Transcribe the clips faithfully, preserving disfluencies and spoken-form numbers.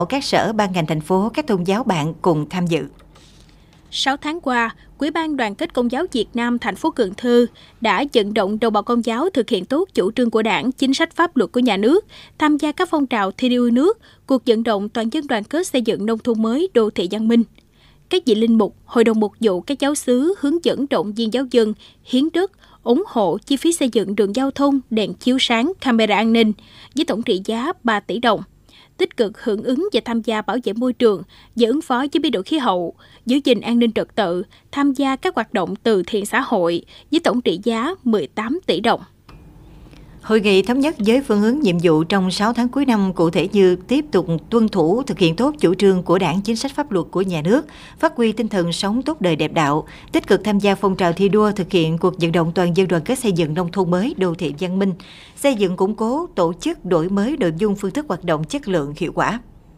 các sở ban ngành thành phố, các tôn giáo bạn cùng tham dự. sáu tháng qua, Ủy ban Đoàn kết Công giáo Việt Nam thành phố Cần Thơ đã vận động đồng bào Công giáo thực hiện tốt chủ trương của Đảng, chính sách pháp luật của nhà nước, tham gia các phong trào thi đua yêu nước, cuộc vận động toàn dân đoàn kết xây dựng nông thôn mới, đô thị văn minh. Các vị linh mục, hội đồng mục vụ, các giáo xứ hướng dẫn động viên giáo dân hiến đất, ủng hộ chi phí xây dựng đường giao thông, đèn chiếu sáng, camera an ninh với tổng trị giá ba tỷ đồng. Tích cực hưởng ứng và tham gia bảo vệ môi trường, và ứng phó với biến đổi khí hậu, giữ gìn an ninh trật tự, tham gia các hoạt động từ thiện xã hội với tổng trị giá mười tám tỷ đồng. Hội nghị thống nhất với phương hướng nhiệm vụ trong sáu tháng cuối năm cụ thể như tiếp tục tuân thủ thực hiện tốt chủ trương của Đảng, chính sách pháp luật của nhà nước, phát huy tinh thần sống tốt đời đẹp đạo, tích cực tham gia phong trào thi đua thực hiện cuộc vận động toàn dân đoàn kết xây dựng nông thôn mới, đô thị văn minh, xây dựng củng cố tổ chức đổi mới nội dung phương thức hoạt động chất lượng hiệu quả.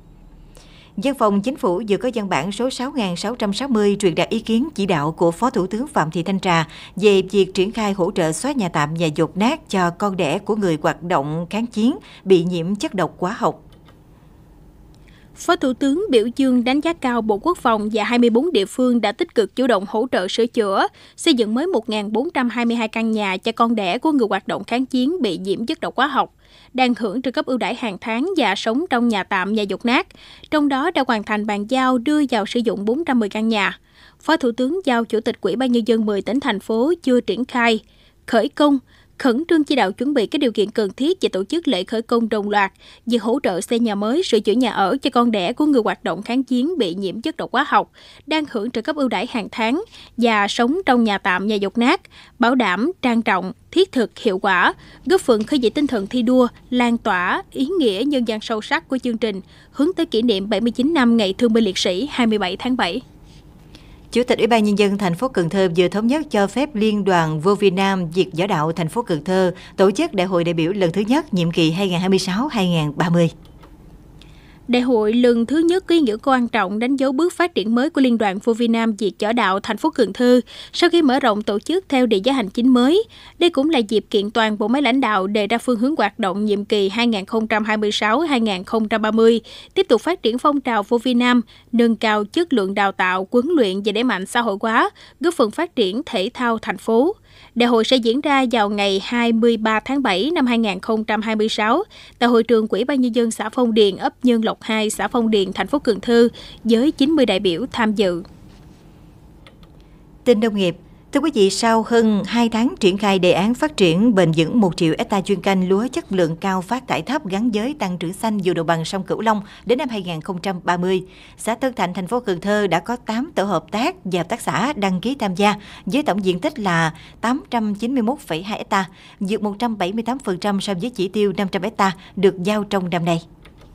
Văn phòng Chính phủ vừa có văn bản số sáu nghìn sáu trăm sáu mươi truyền đạt ý kiến chỉ đạo của Phó Thủ tướng Phạm Thị Thanh Trà về việc triển khai hỗ trợ xóa nhà tạm nhà dột nát cho con đẻ của người hoạt động kháng chiến bị nhiễm chất độc hóa học. Phó Thủ tướng biểu dương đánh giá cao Bộ Quốc phòng và hai mươi bốn địa phương đã tích cực chủ động hỗ trợ sửa chữa, xây dựng mới một nghìn bốn trăm hai mươi hai căn nhà cho con đẻ của người hoạt động kháng chiến bị nhiễm chất độc hóa học, đang hưởng trợ cấp ưu đãi hàng tháng và sống trong nhà tạm nhà dột nát. Trong đó đã hoàn thành bàn giao đưa vào sử dụng bốn trăm mười căn nhà. Phó Thủ tướng giao Chủ tịch Ủy ban Nhân dân mười tỉnh thành phố chưa triển khai, khởi công, khẩn trương chỉ đạo chuẩn bị các điều kiện cần thiết và tổ chức lễ khởi công đồng loạt việc hỗ trợ xây nhà mới, sửa chữa nhà ở cho con đẻ của người hoạt động kháng chiến bị nhiễm chất độc hóa học, đang hưởng trợ cấp ưu đãi hàng tháng và sống trong nhà tạm nhà dột nát, bảo đảm trang trọng, thiết thực, hiệu quả, góp phần khơi dậy tinh thần thi đua, lan tỏa ý nghĩa nhân văn sâu sắc của chương trình hướng tới kỷ niệm bảy mươi chín năm Ngày Thương binh Liệt sĩ hai mươi bảy tháng bảy. Chủ tịch Ủy ban Nhân dân thành phố Cần Thơ vừa thống nhất cho phép Liên đoàn Vô Việt Nam Việt Võ đạo thành phố Cần Thơ tổ chức Đại hội đại biểu lần thứ nhất nhiệm kỳ hai nghìn không trăm hai mươi sáu đến hai nghìn không trăm ba mươi. Đại hội lần thứ nhất có ý nghĩa quan trọng đánh dấu bước phát triển mới của Liên đoàn Vô Việt Nam Việt Võ đạo thành phố Cần Thơ sau khi mở rộng tổ chức theo địa giới hành chính mới. Đây cũng là dịp kiện toàn bộ máy lãnh đạo đề ra phương hướng hoạt động nhiệm kỳ hai nghìn không trăm hai mươi sáu đến hai nghìn không trăm ba mươi, tiếp tục phát triển phong trào Vô Việt Nam, nâng cao chất lượng đào tạo, huấn luyện và đẩy mạnh xã hội hóa, góp phần phát triển thể thao thành phố. Đại hội sẽ diễn ra vào ngày hai mươi ba tháng bảy năm hai nghìn không trăm hai mươi sáu tại hội trường của Ủy ban Nhân dân xã Phong Điền, ấp Nhân Lộc hai, xã Phong Điền, thành phố Cần Thơ với chín mươi đại biểu tham dự. Tin nông nghiệp. Thưa quý vị, sau hơn hai tháng triển khai đề án phát triển bền vững một triệu hectare chuyên canh lúa chất lượng cao phát thải thấp gắn với tăng trưởng xanh vùng đồng bằng sông Cửu Long đến năm hai nghìn không trăm ba mươi, xã Tân Thạnh, thành phố Cần Thơ đã có tám tổ hợp tác và hợp tác xã đăng ký tham gia với tổng diện tích là tám trăm chín mươi mốt phẩy hai hectare, vượt một trăm bảy mươi tám phần trăm so với chỉ tiêu năm trăm hectare được giao trong năm nay.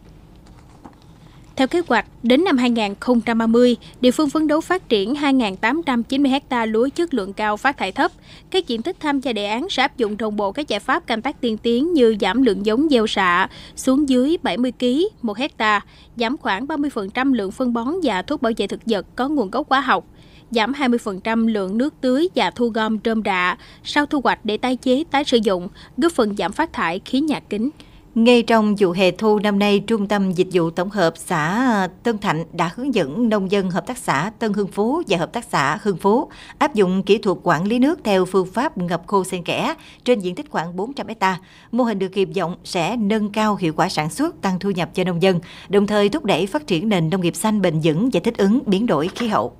Theo kế hoạch, đến năm hai nghìn không trăm ba mươi, địa phương phấn đấu phát triển hai nghìn tám trăm chín mươi ha lúa chất lượng cao phát thải thấp. Các diện tích tham gia đề án sẽ áp dụng đồng bộ các giải pháp canh tác tiên tiến như giảm lượng giống gieo xạ xuống dưới bảy mươi ki lô gam một hectare, giảm khoảng ba mươi phần trăm lượng phân bón và thuốc bảo vệ thực vật có nguồn gốc hóa học, giảm hai mươi phần trăm lượng nước tưới và thu gom rơm rạ sau thu hoạch để tái chế, tái sử dụng, góp phần giảm phát thải khí nhà kính. Ngay trong vụ hè thu năm nay, Trung tâm Dịch vụ Tổng hợp xã Tân Thạnh đã hướng dẫn nông dân hợp tác xã Tân Hưng Phú và hợp tác xã Hưng Phú áp dụng kỹ thuật quản lý nước theo phương pháp ngập khô xen kẽ trên diện tích khoảng bốn trăm hectare. Mô hình được kỳ vọng sẽ nâng cao hiệu quả sản xuất, tăng thu nhập cho nông dân, đồng thời thúc đẩy phát triển nền nông nghiệp xanh bền vững và thích ứng biến đổi khí hậu.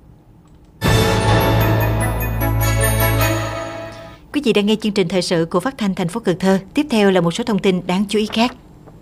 Quý vị đang nghe chương trình thời sự của Phát thanh thành phố Cần Thơ. Tiếp theo là một số thông tin đáng chú ý khác.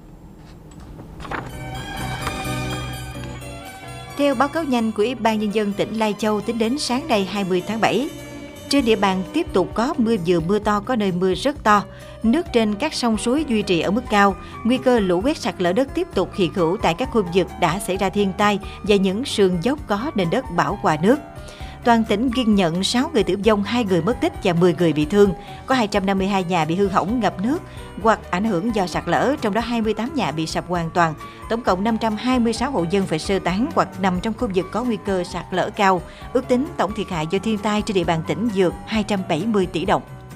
Theo báo cáo nhanh của Ủy ban Nhân dân tỉnh Lai Châu, tính đến sáng nay hai mươi tháng bảy, trên địa bàn tiếp tục có mưa vừa mưa to, có nơi mưa rất to. Nước trên các sông suối duy trì ở mức cao. Nguy cơ lũ quét, sạt lở đất tiếp tục hiện hữu tại các khu vực đã xảy ra thiên tai và những sườn dốc có nền đất bão hòa nước. Toàn tỉnh ghi nhận sáu người tử vong, hai người mất tích và mười người bị thương. Có hai trăm năm mươi hai nhà bị hư hỏng, ngập nước hoặc ảnh hưởng do sạt lở, trong đó hai mươi tám nhà bị sập hoàn toàn. Tổng cộng năm trăm hai mươi sáu hộ dân phải sơ tán hoặc nằm trong khu vực có nguy cơ sạt lở cao. Ước tính tổng thiệt hại do thiên tai trên địa bàn tỉnh vượt hai trăm bảy mươi tỷ đồng.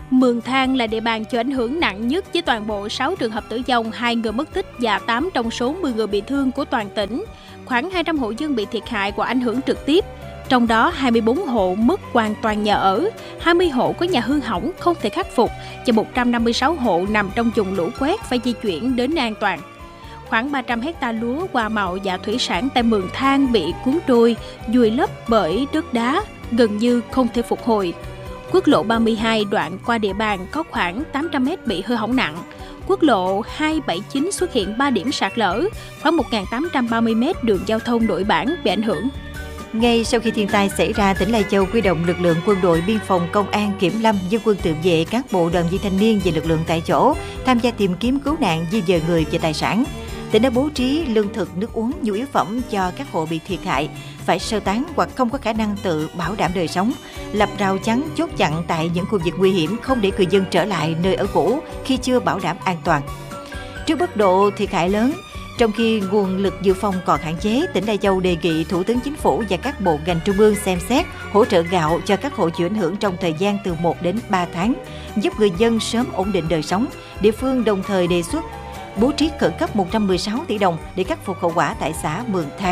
Mường Thang là địa bàn chịu ảnh hưởng nặng nhất với toàn bộ sáu trường hợp tử vong, hai người mất tích và tám trong số mười người bị thương của toàn tỉnh. Khoảng hai trăm hộ dân bị thiệt hại và ảnh hưởng trực tiếp. Trong đó hai mươi bốn hộ mất hoàn toàn nhà ở, hai mươi hộ có nhà hư hỏng không thể khắc phục và một trăm năm mươi sáu hộ nằm trong vùng lũ quét phải di chuyển đến nơi an toàn. Khoảng ba trăm héc ta lúa, hoa màu và thủy sản tại Mường Thang bị cuốn trôi, vùi lấp bởi đất đá, gần như không thể phục hồi. Quốc lộ ba mươi hai đoạn qua địa bàn có khoảng tám trăm mét bị hư hỏng nặng. Quốc lộ hai bảy chín xuất hiện ba điểm sạt lở, khoảng một nghìn tám trăm ba mươi mét đường giao thông nội bản bị ảnh hưởng. Ngay sau khi thiên tai xảy ra, tỉnh Lai Châu huy động lực lượng quân đội, biên phòng, công an, kiểm lâm, dân quân tự vệ, các bộ đoàn viên thanh niên và lực lượng tại chỗ tham gia tìm kiếm cứu nạn, di dời người và tài sản. Tỉnh đã bố trí lương thực, nước uống, nhu yếu phẩm cho các hộ bị thiệt hại, phải sơ tán hoặc không có khả năng tự bảo đảm đời sống, lập rào chắn chốt chặn tại những khu vực nguy hiểm, không để người dân trở lại nơi ở cũ khi chưa bảo đảm an toàn. Trước mức độ thiệt hại lớn, trong khi nguồn lực dự phòng còn hạn chế, tỉnh Lai Châu đề nghị Thủ tướng Chính phủ và các bộ ngành trung ương xem xét hỗ trợ gạo cho các hộ chịu ảnh hưởng trong thời gian từ một đến ba tháng, giúp người dân sớm ổn định đời sống. Địa phương đồng thời đề xuất bố trí khẩn cấp một trăm mười sáu tỷ đồng để khắc phục hậu quả tại xã Mường Thang.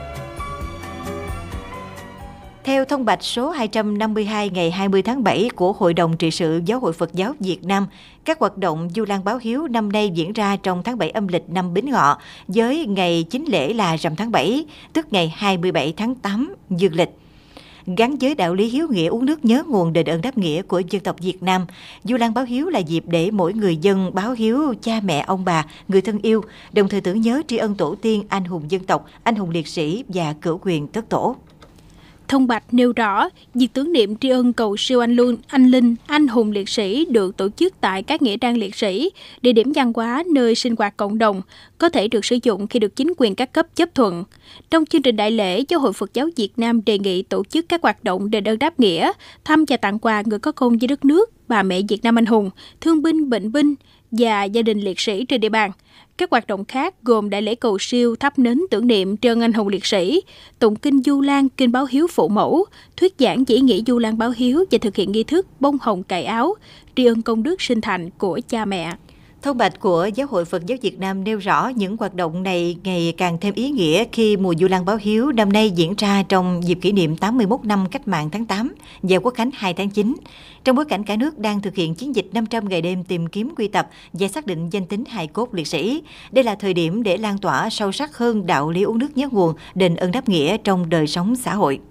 Theo thông bạch số hai trăm năm mươi hai ngày hai mươi tháng bảy của Hội đồng trị sự Giáo hội Phật giáo Việt Nam, các hoạt động Vu Lan báo hiếu năm nay diễn ra trong tháng bảy âm lịch năm Bính Ngọ, với ngày chính lễ là rằm tháng bảy, tức ngày hai mươi bảy tháng tám dương lịch. Gắn với đạo lý hiếu nghĩa uống nước nhớ nguồn đền ơn đáp nghĩa của dân tộc Việt Nam, Vu Lan báo hiếu là dịp để mỗi người dân báo hiếu cha mẹ, ông bà, người thân yêu, đồng thời tưởng nhớ tri ân tổ tiên, anh hùng dân tộc, anh hùng liệt sĩ và cửu quyền tất tổ. Thông bạch nêu rõ, việc tưởng niệm tri ân cầu siêu anh luôn, anh linh, anh hùng liệt sĩ được tổ chức tại các nghĩa trang liệt sĩ, địa điểm văn hóa, nơi sinh hoạt cộng đồng, có thể được sử dụng khi được chính quyền các cấp chấp thuận. Trong chương trình đại lễ, Giáo hội Phật giáo Việt Nam đề nghị tổ chức các hoạt động đền ơn đáp nghĩa, thăm và tặng quà người có công với đất nước, bà mẹ Việt Nam anh hùng, thương binh, bệnh binh và gia đình liệt sĩ trên địa bàn. Các hoạt động khác gồm đại lễ cầu siêu, thắp nến tưởng niệm tri ân anh hùng liệt sĩ, tụng kinh Vu Lan, kinh báo hiếu phụ mẫu, thuyết giảng chỉ nghĩa Vu Lan báo hiếu và thực hiện nghi thức bông hồng cài áo, tri ân công đức sinh thành của cha mẹ. Thông bạch của Giáo hội Phật giáo Việt Nam nêu rõ những hoạt động này ngày càng thêm ý nghĩa khi mùa Vu Lan báo hiếu năm nay diễn ra trong dịp kỷ niệm tám mươi mốt năm Cách mạng tháng tám và Quốc khánh hai tháng chín. Trong bối cảnh cả nước đang thực hiện chiến dịch năm trăm ngày đêm tìm kiếm, quy tập và xác định danh tính hài cốt liệt sĩ, đây là thời điểm để lan tỏa sâu sắc hơn đạo lý uống nước nhớ nguồn, đền ơn đáp nghĩa trong đời sống xã hội.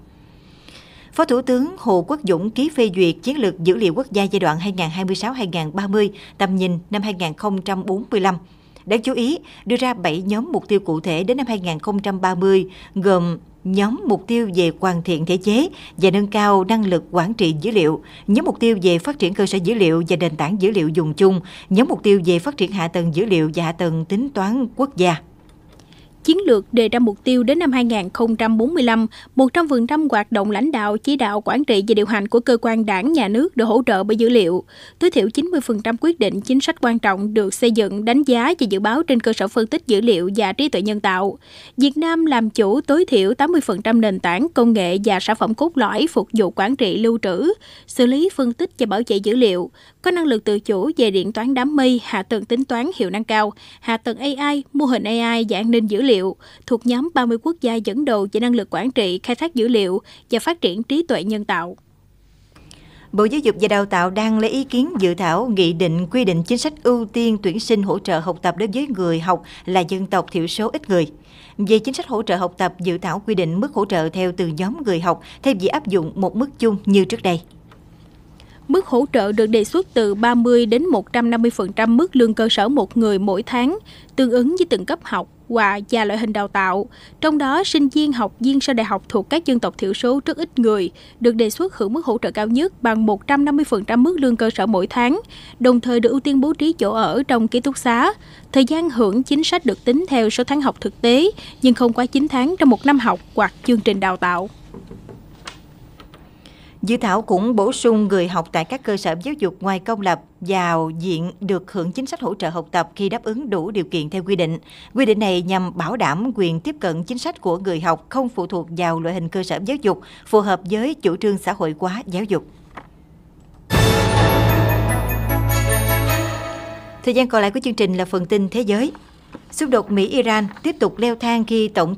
Phó Thủ tướng Hồ Quốc Dũng ký phê duyệt chiến lược dữ liệu quốc gia giai đoạn hai nghìn không trăm hai mươi sáu đến hai nghìn không trăm ba mươi, tầm nhìn năm hai nghìn không trăm bốn mươi lăm. Đáng chú ý, đưa ra bảy nhóm mục tiêu cụ thể đến năm hai nghìn không trăm ba mươi, gồm nhóm mục tiêu về hoàn thiện thể chế và nâng cao năng lực quản trị dữ liệu, nhóm mục tiêu về phát triển cơ sở dữ liệu và nền tảng dữ liệu dùng chung, nhóm mục tiêu về phát triển hạ tầng dữ liệu và hạ tầng tính toán quốc gia. Chiến lược đề ra mục tiêu đến năm hai nghìn không trăm bốn mươi lăm, một trăm phần trăm hoạt động lãnh đạo, chỉ đạo, quản trị và điều hành của cơ quan đảng, nhà nước được hỗ trợ bởi dữ liệu. Tối thiểu chín mươi phần trăm quyết định chính sách quan trọng được xây dựng, đánh giá và dự báo trên cơ sở phân tích dữ liệu và trí tuệ nhân tạo. Việt Nam làm chủ tối thiểu tám mươi phần trăm nền tảng, công nghệ và sản phẩm cốt lõi phục vụ quản trị, lưu trữ, xử lý, phân tích và bảo vệ dữ liệu. Có năng lực tự chủ về điện toán đám mây, hạ tầng tính toán hiệu năng cao, hạ tầng a i, mô hình a i và an ninh dữ liệu, thuộc nhóm ba mươi quốc gia dẫn đầu về năng lực quản trị, khai thác dữ liệu và phát triển trí tuệ nhân tạo. Bộ Giáo dục và Đào tạo đang lấy ý kiến dự thảo nghị định quy định chính sách ưu tiên tuyển sinh hỗ trợ học tập đối với người học là dân tộc thiểu số ít người. Về chính sách hỗ trợ học tập, dự thảo quy định mức hỗ trợ theo từng nhóm người học thay vì áp dụng một mức chung như trước đây. Mức hỗ trợ được đề xuất từ ba mươi đến một trăm năm mươi phần trăm mức lương cơ sở một người mỗi tháng, tương ứng với từng cấp học và và loại hình đào tạo. Trong đó, sinh viên, học viên sau đại học thuộc các dân tộc thiểu số rất ít người được đề xuất hưởng mức hỗ trợ cao nhất bằng một trăm năm mươi phần trăm mức lương cơ sở mỗi tháng, đồng thời được ưu tiên bố trí chỗ ở trong ký túc xá. Thời gian hưởng chính sách được tính theo số tháng học thực tế, nhưng không quá chín tháng trong một năm học hoặc chương trình đào tạo. Dự thảo cũng bổ sung người học tại các cơ sở giáo dục ngoài công lập vào diện được hưởng chính sách hỗ trợ học tập khi đáp ứng đủ điều kiện theo quy định. Quy định này nhằm bảo đảm quyền tiếp cận chính sách của người học không phụ thuộc vào loại hình cơ sở giáo dục, phù hợp với chủ trương xã hội hóa giáo dục. Thời gian còn lại của chương trình là phần tin thế giới. Xung đột Mỹ-Iran tiếp tục leo thang khi Tổng